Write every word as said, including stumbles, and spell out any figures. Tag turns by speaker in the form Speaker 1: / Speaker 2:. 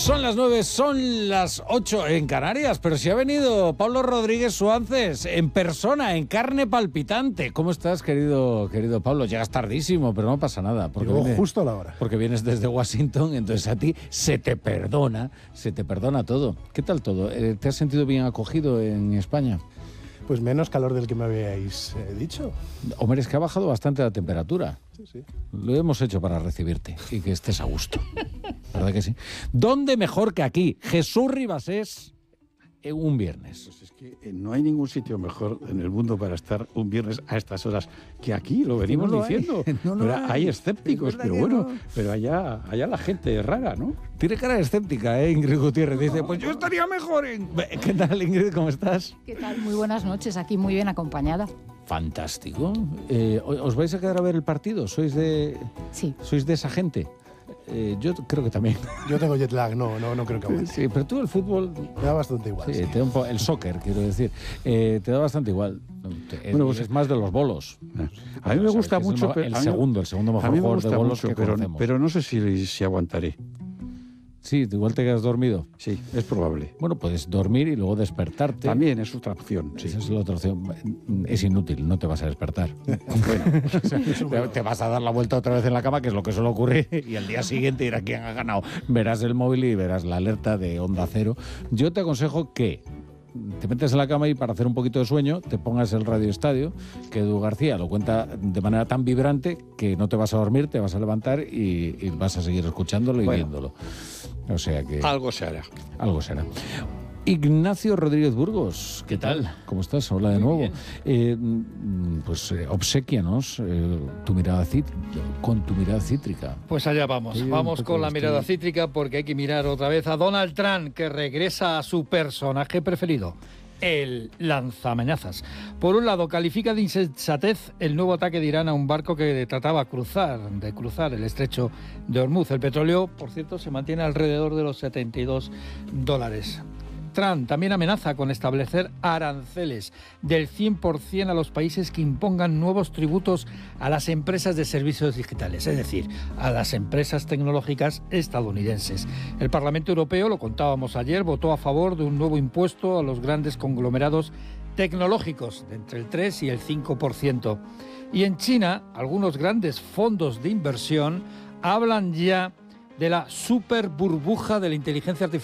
Speaker 1: Son las nueve, son las ocho en Canarias, pero si ha venido Pablo Rodríguez Suances en persona, en carne palpitante. ¿Cómo estás, querido querido Pablo? Llegas tardísimo, pero no pasa nada.
Speaker 2: Porque Llegó viene, justo a la hora.
Speaker 1: Porque vienes desde Washington, entonces a ti se te perdona, se te perdona todo. ¿Qué tal todo? ¿Te has sentido bien acogido en España?
Speaker 2: Pues menos calor del que me habíais eh, dicho.
Speaker 1: Hombre, es que ha bajado bastante la temperatura.
Speaker 2: Sí, sí.
Speaker 1: Lo hemos hecho para recibirte y que estés a gusto. ¿Verdad que sí? ¿Dónde mejor que aquí? Jesús Ribasés, eh, un viernes.
Speaker 3: Pues es que eh, no hay ningún sitio mejor en el mundo para estar un viernes a estas horas que aquí, lo venimos no lo diciendo. Hay. No lo pero hay. hay escépticos, pero bueno, no. pero allá, allá la gente es rara, ¿no?
Speaker 1: Tiene cara de escéptica, ¿eh? Ingrid Gutiérrez dice, pues yo estaría mejor en... ¿Qué tal, Ingrid? ¿Cómo estás?
Speaker 4: ¿Qué tal? Muy buenas noches, aquí muy bien acompañada.
Speaker 1: Fantástico. Eh, ¿Os vais a quedar a ver el partido? ¿Sois de,
Speaker 4: sí.
Speaker 1: ¿sois de esa gente? Eh, yo creo que también.
Speaker 2: Yo tengo jet lag, no, no, no creo que aguante.
Speaker 1: Sí, pero tú el fútbol...
Speaker 2: Me da bastante igual.
Speaker 1: Sí,
Speaker 2: sí.
Speaker 1: Te da un po- el soccer, quiero decir. Eh, te da bastante igual. Te, bueno, pues es más de los bolos.
Speaker 3: A mí me gusta
Speaker 1: sabes,
Speaker 3: mucho...
Speaker 1: El,
Speaker 3: pero,
Speaker 1: el
Speaker 3: a mí,
Speaker 1: segundo, el segundo mejor
Speaker 3: a mí me
Speaker 1: jugador
Speaker 3: gusta
Speaker 1: de bolos
Speaker 3: mucho,
Speaker 1: que
Speaker 3: pero,
Speaker 1: conocemos.
Speaker 3: pero no sé si, si aguantaré.
Speaker 1: Sí, igual te quedas dormido.
Speaker 3: Sí, es probable.
Speaker 1: Bueno, puedes dormir y luego despertarte.
Speaker 3: También es otra opción. Sí.
Speaker 1: Esa es la otra opción. Es inútil, no te vas a despertar. Bueno, o sea, te vas a dar la vuelta otra vez en la cama, que es lo que suele ocurrir, y al día siguiente irá quién ha ganado. Verás el móvil y verás la alerta de Onda Cero. Yo te aconsejo que te metes en la cama y para hacer un poquito de sueño te pongas el Radio Estadio, que Edu García lo cuenta de manera tan vibrante que no te vas a dormir, te vas a levantar y, y vas a seguir escuchándolo y bueno, viéndolo. O sea que...
Speaker 3: Algo se hará.
Speaker 1: Algo será. Ignacio Rodríguez Burgos, ¿qué tal? ¿Cómo estás? Hola de nuevo. Eh, pues eh, obséquianos eh, tu mirada cítrica, con tu mirada cítrica.
Speaker 5: Pues allá vamos, sí, vamos con la mirada estoy... cítrica porque hay que mirar otra vez a Donald Trump, que regresa a su personaje preferido, el lanzamenazas. Por un lado, califica de insensatez el nuevo ataque de Irán a un barco que trataba cruzar, de cruzar el estrecho de Hormuz. El petróleo, por cierto, se mantiene alrededor de los setenta y dos dólares. Trump también amenaza con establecer aranceles del cien por ciento a los países que impongan nuevos tributos a las empresas de servicios digitales, es decir, a las empresas tecnológicas estadounidenses. El Parlamento Europeo, lo contábamos ayer, votó a favor de un nuevo impuesto a los grandes conglomerados tecnológicos de entre el tres y el cinco por ciento. Y en China, algunos grandes fondos de inversión hablan ya de la super burbuja de la inteligencia artificial